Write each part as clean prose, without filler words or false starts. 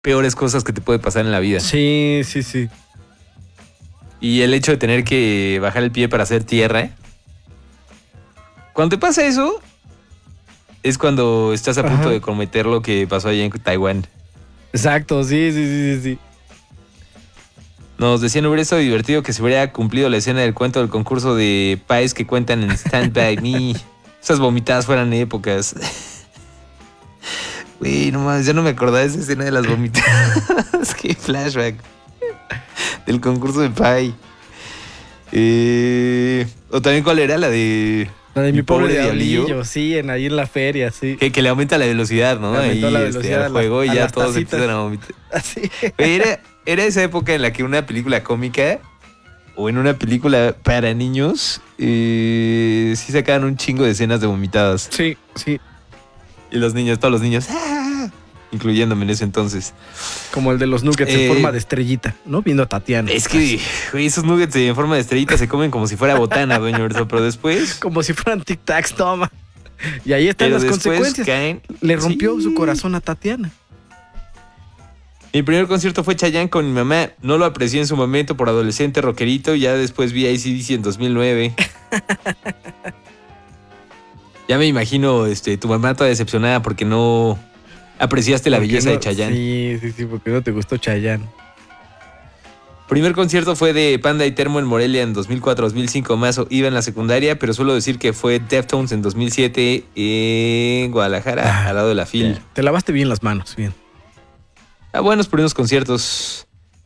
peores cosas que te puede pasar en la vida. Sí. Y el hecho de tener que bajar el pie para hacer tierra. Cuando te pasa eso, es cuando estás a punto de cometer lo que pasó allá en Taiwán. Exacto, sí. Nos decían, hubiera estado divertido que se hubiera cumplido la escena del cuento del concurso de pies que cuentan en Stand By Me. Esas vomitadas fueran épocas. Güey, no más, ya no me acordaba de esa escena de las vomitadas. Qué flashback. Del concurso de pie. O también, ¿cuál era? La de mi pobre diablillo. Sí, ahí en la feria, sí. Que le aumenta la velocidad, ¿no? Le aumentó ahí, la velocidad al juego y ya todos tacitas. empiezan a vomitar. Así. Era esa época en la que una película cómica o en una película para niños sí sacaban un chingo de escenas de vomitadas. Sí. Y todos los niños, ¡ah! Incluyéndome en ese entonces. Como el de los nuggets en forma de estrellita, ¿no? Viendo a Tatiana. Es que, güey, esos nuggets en forma de estrellita se comen como si fuera botana, dueño Verso, pero después... Como si fueran Tic Tacs, toma. Y ahí están las consecuencias. Le rompió su corazón a Tatiana. Mi primer concierto fue Chayanne con mi mamá. No lo aprecié en su momento por adolescente rockerito. Ya después vi AC/DC en 2009. Ya me imagino tu mamá toda decepcionada porque no apreciaste la belleza de Chayanne. Sí, porque no te gustó Chayanne. Primer concierto fue de Panda y Termo en Morelia en 2004-2005. Mazo iba en la secundaria, pero suelo decir que fue Deftones en 2007 en Guadalajara, al lado de la FIL. Te lavaste bien las manos, bien. Buenos primeros conciertos.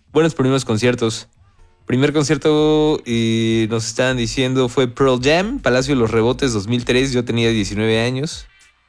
Primer concierto, nos estaban diciendo, fue Pearl Jam, Palacio de los Rebotes 2003. Yo tenía 19 años.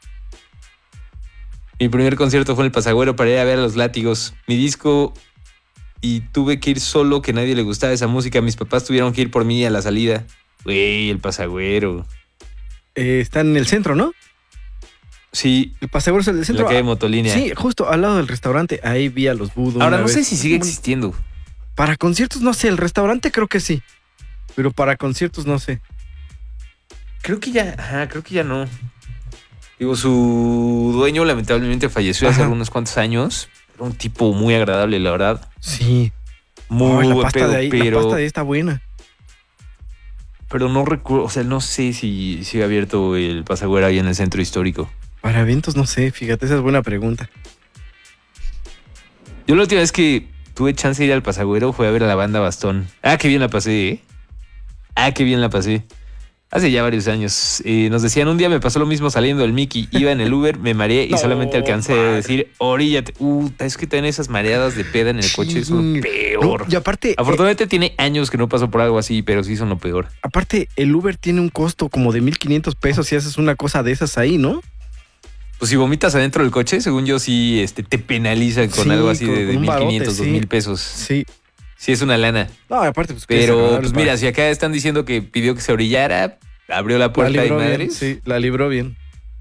Mi primer concierto fue en el Pasagüero para ir a ver a Los Látigos. Mi disco, y tuve que ir solo, que a nadie le gustaba esa música. Mis papás tuvieron que ir por mí a la salida. Güey, el Pasagüero. Está en el centro, ¿no? Sí. El Pasagüero es el del centro. La calle Motolínea. Sí, justo al lado del restaurante. Ahí vi a los Voodoo. Ahora no sé si sigue existiendo. Para conciertos no sé. El restaurante creo que sí. Pero para conciertos no sé. Creo que ya no. Digo, su dueño lamentablemente falleció hace unos cuantos años. Era un tipo muy agradable, la verdad. Sí. Muy la pasta pedo, de ahí, pero... La pasta de ahí está buena. Pero no recuerdo, o sea, no sé si sigue abierto el Pasagüero ahí en el centro histórico. Para eventos no sé, fíjate, esa es buena pregunta. Yo la última vez que tuve chance de ir al Pasagüero fue a ver a la banda Bastón. Qué bien la pasé, ¿eh? Qué bien la pasé. Hace ya varios años. Nos decían, un día me pasó lo mismo saliendo del Mickey. Iba en el Uber, me mareé y solamente alcancé a decir, oríllate. Es que también esas mareadas de peda en el coche son lo peor. No, y aparte... Afortunadamente tiene años que no pasó por algo así, pero sí son lo peor. Aparte, el Uber tiene un costo como de 1,500 pesos si haces una cosa de esas ahí, ¿no? Pues si vomitas adentro del coche, según yo, sí te penalizan con algo así de 1,500, 2,000 pesos. Sí. Sí, es una lana. No, aparte, pues... Pero, pues mira, si acá están diciendo que pidió que se orillara, abrió la puerta y madres. Sí, la libró bien.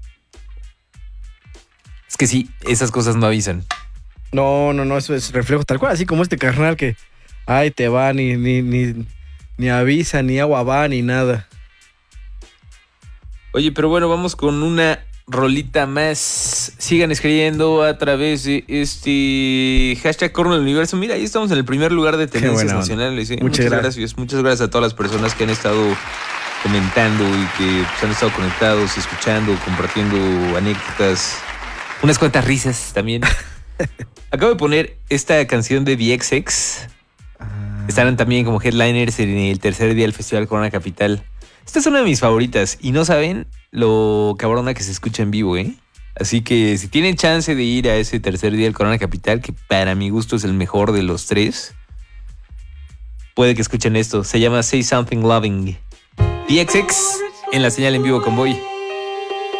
Es que sí, esas cosas no avisan. No, eso es reflejo tal cual, así como este carnal que... Ay, te va, ni avisa, ni agua va, ni nada. Oye, pero bueno, vamos con una rolita más. Sigan escribiendo a través de hashtag Corno del Universo. Mira, ahí estamos en el primer lugar de tendencias nacionales. Muchas gracias. Muchas gracias a todas las personas que han estado comentando y que pues, han estado conectados, escuchando, compartiendo anécdotas. Unas cuantas risas también. Acabo de poner esta canción de The XX. Estarán también como headliners en el tercer día del Festival Corona Capital. Esta es una de mis favoritas y no saben lo cabrona que se escucha en vivo, ¿eh? Así que si tienen chance de ir a ese tercer día del Corona Capital, que para mi gusto es el mejor de los tres, puede que escuchen esto. Se llama Say Something Loving. The XX en la señal en vivo con Boy.